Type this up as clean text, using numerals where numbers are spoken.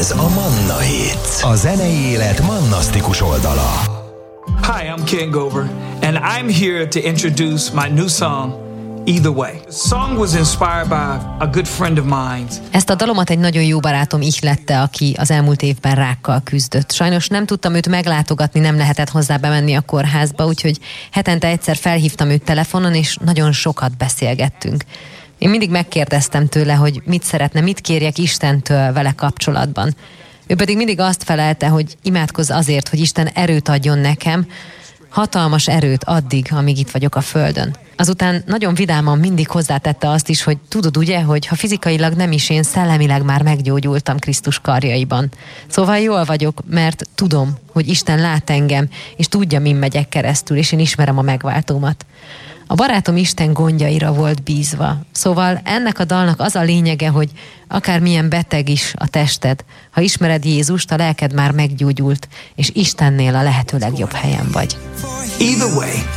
Ez a Manna Hits, a zenei élet mannasztikus oldala. Hi, I'm Ken Gover, and I'm here to introduce my new song, Either Way. The song was inspired by a good friend of mine. Ezt a dalomat egy nagyon jó barátom ihlette, aki az elmúlt évben rákkal küzdött. Sajnos nem tudtam őt meglátogatni, nem lehetett hozzá bemenni a kórházba, úgyhogy hetente egyszer felhívtam őt telefonon, és nagyon sokat beszélgettünk. Én mindig megkérdeztem tőle, hogy mit szeretne, mit kérjek Istentől vele kapcsolatban. Ő pedig mindig azt felelte, hogy imádkozz azért, hogy Isten erőt adjon nekem, hatalmas erőt addig, amíg itt vagyok a földön. Azután nagyon vidáman mindig hozzátette azt is, hogy tudod ugye, hogy ha fizikailag nem is, én szellemileg már meggyógyultam Krisztus karjaiban. Szóval jól vagyok, mert tudom, hogy Isten lát engem, és tudja, min megyek keresztül, és én ismerem a megváltómat. A barátom Isten gondjaira volt bízva. Szóval ennek a dalnak az a lényege, hogy akármilyen beteg is a tested, ha ismered Jézust, a lelked már meggyógyult, és Istennél a lehető legjobb helyen vagy. Either way.